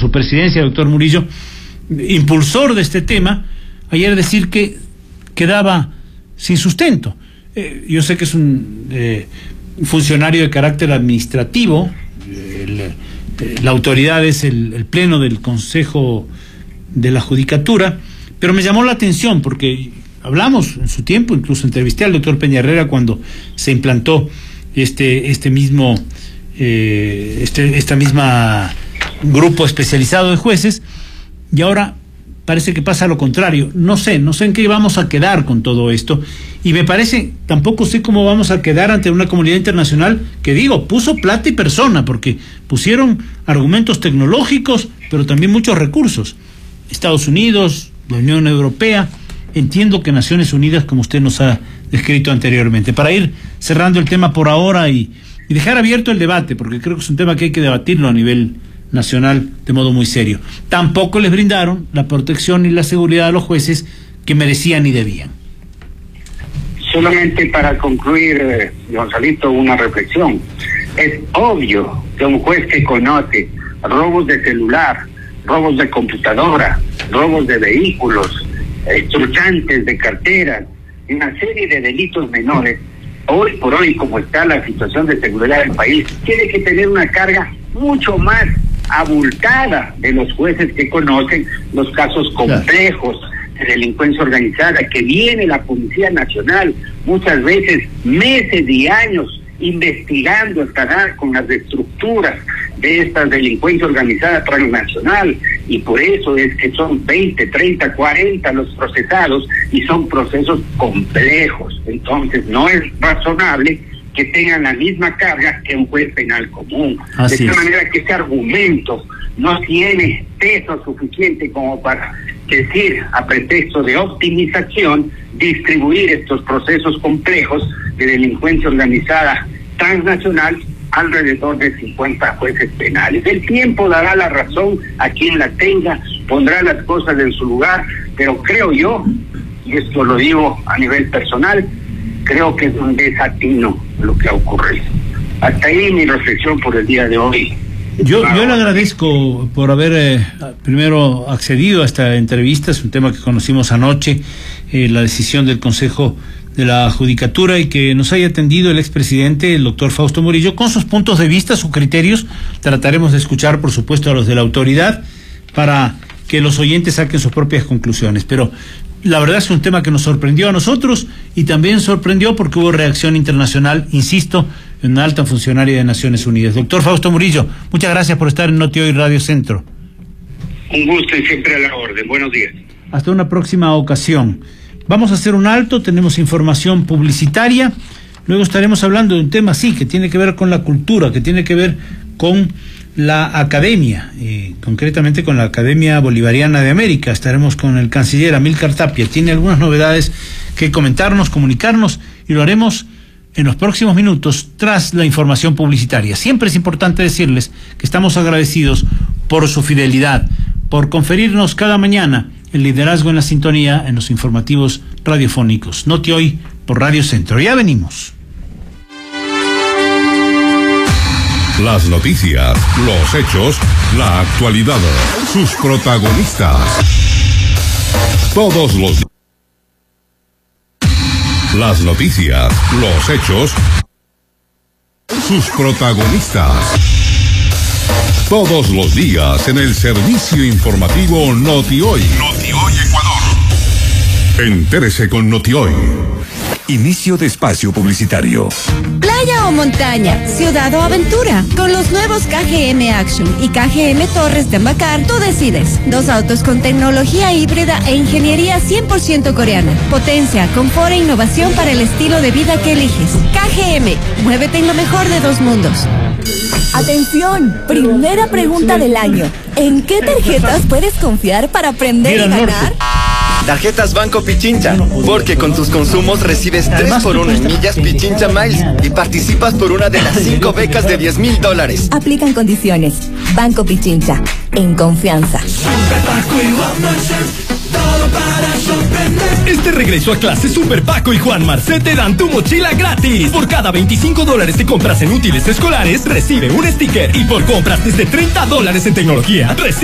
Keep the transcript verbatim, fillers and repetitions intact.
su presidencia, doctor Murillo, impulsor de este tema, ayer decir que quedaba sin sustento. Eh, yo sé que es un eh, funcionario de carácter administrativo, el, eh, la autoridad es el, el pleno del Consejo de la Judicatura, pero me llamó la atención porque hablamos en su tiempo, incluso entrevisté al doctor Peña Herrera cuando se implantó este, este mismo, eh, este, esta misma grupo especializado de jueces, y ahora parece que pasa lo contrario. No sé, no sé en qué vamos a quedar con todo esto, y me parece, tampoco sé cómo vamos a quedar ante una comunidad internacional que, digo, puso plata y persona, porque pusieron argumentos tecnológicos, pero también muchos recursos. Estados Unidos, la Unión Europea, entiendo que Naciones Unidas, como usted nos ha descrito anteriormente. Para ir cerrando el tema por ahora y, y dejar abierto el debate, porque creo que es un tema que hay que debatirlo a nivel nacional de modo muy serio. Tampoco les brindaron la protección y la seguridad a los jueces que merecían y debían. Solamente para concluir, eh, Gonzalito, una reflexión. Es obvio que un juez que conoce robos de celular, robos de computadora, robos de vehículos, eh, truchantes de carteras, una serie de delitos menores, hoy por hoy, como está la situación de seguridad del país, tiene que tener una carga mucho más abultada de los jueces que conocen los casos complejos de delincuencia organizada, que viene la Policía Nacional muchas veces meses y años investigando hasta dar con las estructuras de esta delincuencia organizada transnacional, y por eso es que son veinte, treinta, cuarenta los procesados y son procesos complejos. Entonces no es razonable que tengan la misma carga que un juez penal común. Así de esta es. manera que ese argumento no tiene peso suficiente como para decir, a pretexto de optimización, distribuir estos procesos complejos de delincuencia organizada transnacional alrededor de cincuenta jueces penales. El tiempo dará la razón a quien la tenga, pondrá las cosas en su lugar, pero creo yo, y esto lo digo a nivel personal, creo que es un desatino lo que ha ocurrido. Hasta ahí mi reflexión por el día de hoy. Yo, yo le agradezco por haber eh, primero accedido a esta entrevista. Es un tema que conocimos anoche, eh, la decisión del Consejo de la Judicatura, y que nos haya atendido el expresidente, el doctor Fausto Murillo, con sus puntos de vista, sus criterios. Trataremos de escuchar, por supuesto, a los de la autoridad para que los oyentes saquen sus propias conclusiones. Pero la verdad es un tema que nos sorprendió a nosotros y también sorprendió porque hubo reacción internacional, insisto, en una alta funcionaria de Naciones Unidas. Doctor Fausto Murillo, muchas gracias por estar en Noti Hoy Radio Centro. Un gusto y siempre a la orden. Buenos días. Hasta una próxima ocasión. Vamos a hacer un alto, tenemos información publicitaria, luego estaremos hablando de un tema, sí, que tiene que ver con la cultura, que tiene que ver con la academia, eh, concretamente con la Academia Bolivariana de América. Estaremos con el canciller Amílcar Tapia, tiene algunas novedades que comentarnos, comunicarnos, y lo haremos en los próximos minutos tras la información publicitaria. Siempre es importante decirles que estamos agradecidos por su fidelidad, por conferirnos cada mañana el liderazgo en la sintonía en los informativos radiofónicos. Noti Hoy por Radio Centro. Ya venimos. Las noticias, los hechos, la actualidad, sus protagonistas. Todos los Las noticias, los hechos, sus protagonistas. Todos los días en el servicio informativo Noti Hoy. Noti Hoy Ecuador. Entérese con Noti Hoy. Inicio de espacio publicitario. Playa o montaña, ciudad o aventura. Con los nuevos K G M Action y K G M Torres de Macar, tú decides. Dos autos con tecnología híbrida e ingeniería cien por ciento coreana. Potencia, confort e innovación para el estilo de vida que eliges. K G M, muévete en lo mejor de dos mundos. Atención, primera pregunta del año. ¿En qué tarjetas puedes confiar para aprender y ganar? Tarjetas Banco Pichincha, porque con tus consumos recibes tres por uno en millas Pichincha Miles y participas por una de las cinco becas de diez mil dólares. Aplican condiciones. Banco Pichincha, en confianza. Este regreso a clase, Super Paco y Juan Marcet te dan tu mochila gratis. Por cada veinticinco dólares de compras en útiles escolares, recibe un sticker. Y por compras desde treinta dólares en tecnología, recibe